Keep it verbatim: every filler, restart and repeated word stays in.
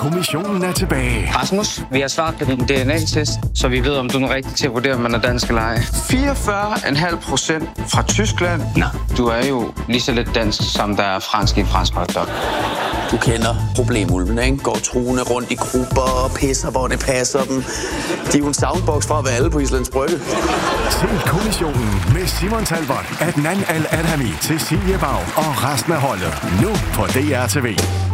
kommissionen er tilbage. Rasmus, vi har svaret på din D N A-test, så vi ved, om du er rigtig til at vurdere, om man er dansk eller ej. fireogfyrre komma fem procent fra Tyskland. Nå, du er jo lige så lidt dansk, som der er fransk i en fransk hotdog. Du kender problemulven, ikke? Går truende rundt i grupper og pisser, hvor det passer dem. De er jo en soundbox fra at være alle på Islands Brygge. Se kommissionen med Simon Talbot, Adnan Al-Adhami, Cecilie Bag og resten af holdet. Nu på D R T V.